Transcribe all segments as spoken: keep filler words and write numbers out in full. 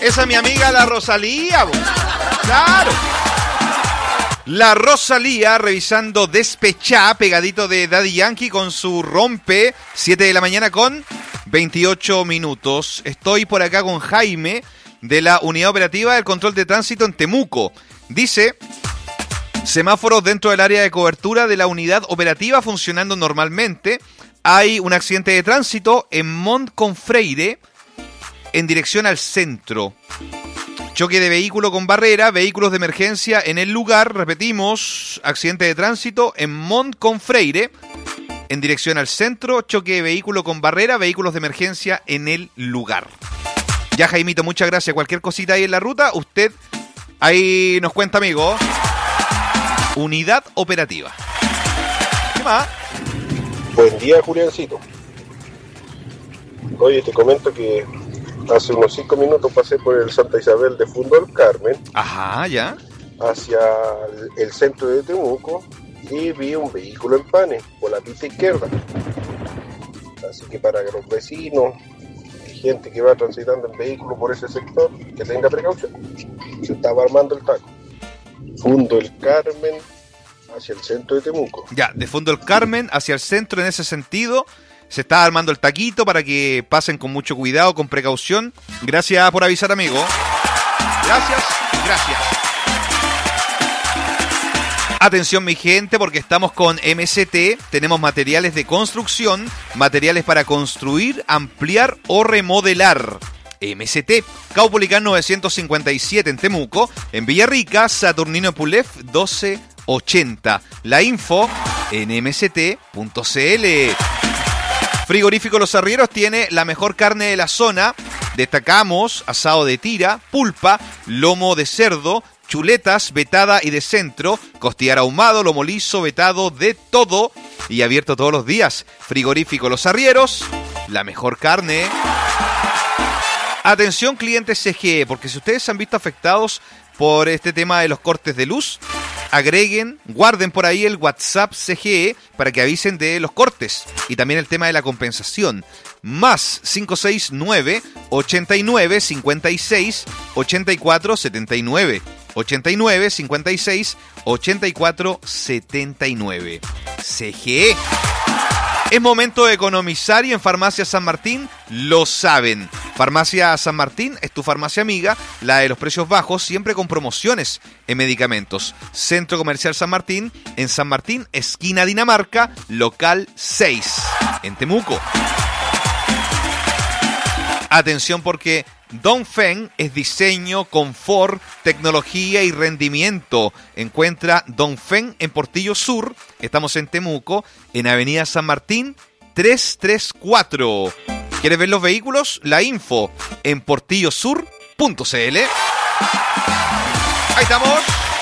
Esa es mi amiga la Rosalía, bo. Claro. La Rosalía revisando Despechá, pegadito de Daddy Yankee con su rompe, siete de la mañana con veintiocho minutos. Estoy por acá con Jaime de la Unidad Operativa del Control de Tránsito en Temuco. Dice, semáforos dentro del área de cobertura de la unidad operativa funcionando normalmente. Hay un accidente de tránsito en Mont Confreire en dirección al centro. Choque de vehículo con barrera, vehículos de emergencia en el lugar. Repetimos, accidente de tránsito en Mont Confreire en dirección al centro. Choque de vehículo con barrera, vehículos de emergencia en el lugar. Ya, Jaimito, muchas gracias. Cualquier cosita ahí en la ruta, usted ahí nos cuenta, amigo. Unidad operativa. ¿Qué más? Buen día, Juliancito. Oye, te comento que hace unos cinco minutos pasé por el Santa Isabel de Fundo del Carmen. Ajá, ya. Hacia el centro de Temuco y vi un vehículo en pane por la pista izquierda. Así que para que los vecinos y gente que va transitando en vehículo por ese sector, que tenga precaución. Se estaba armando el taco. Fundo del Carmen hacia el centro de Temuco. Ya, de Fundo del Carmen hacia el centro en ese sentido. Se está armando el taquito para que pasen con mucho cuidado, con precaución. Gracias por avisar, amigo. Gracias, gracias. Atención, mi gente, porque estamos con M C T. Tenemos materiales de construcción, materiales para construir, ampliar o remodelar. M C T, Caupolicán novecientos cincuenta y siete en Temuco, en Villarrica, Saturnino Pulef doce ochenta. La info en m c t punto c l. Frigorífico Los Arrieros tiene la mejor carne de la zona. Destacamos asado de tira, pulpa, lomo de cerdo, chuletas, vetada y de centro, costillar ahumado, lomo liso, vetado, de todo y abierto todos los días. Frigorífico Los Arrieros, la mejor carne. Atención, clientes C G E, porque si ustedes se han visto afectados por este tema de los cortes de luz, agreguen, guarden por ahí el WhatsApp C G E para que avisen de los cortes y también el tema de la compensación. Más cinco seis nueve, ochenta y nueve, cincuenta y seis, ochenta y cuatro, setenta y nueve. ochenta y nueve, cincuenta y seis, ochenta y cuatro, setenta y nueve. C G E. Es momento de economizar y en Farmacia San Martín lo saben. Farmacia San Martín es tu farmacia amiga, la de los precios bajos, siempre con promociones en medicamentos. Centro Comercial San Martín, en San Martín, esquina Dinamarca, local seis, en Temuco. Atención porque Dongfeng es diseño, confort, tecnología y rendimiento. Encuentra Dongfeng en Portillo Sur. Estamos en Temuco, en Avenida San Martín, trescientos treinta y cuatro. ¿Quieres ver los vehículos? La info en portillo sur punto c l. Ahí estamos.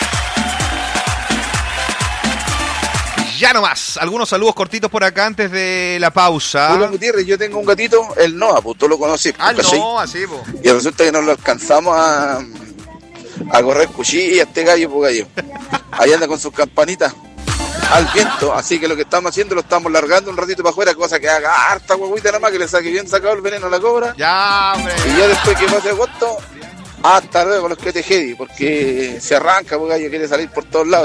Ya nomás, algunos saludos cortitos por acá antes de la pausa. Hola Gutiérrez, yo tengo un gatito, el Noah, pues tú lo conoces. Ah, no, así, pues. Y resulta que no lo alcanzamos a, a correr cuchillas, este gallo, pues gallo. Ahí anda con sus campanitas al viento, así que lo que estamos haciendo lo estamos largando un ratito para afuera, cosa que haga harta huevita nada más, que le saque bien sacado el veneno a la cobra. Ya, hombre. Y ya después que pase agosto, hasta luego los que te jedi, porque se arranca, pues gallo, quiere salir por todos lados.